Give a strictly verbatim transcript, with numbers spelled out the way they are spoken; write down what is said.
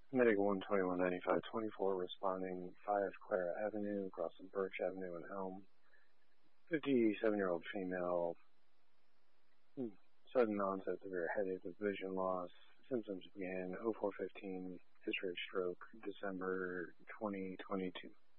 Medic one twenty-one ninety-five twenty-four responding five Clara Avenue, across from Birch Avenue in Elm. fifty-seven-year-old female, sudden onset severe headache with vision loss. Symptoms began oh four fifteen, history of stroke, December twenty twenty-two.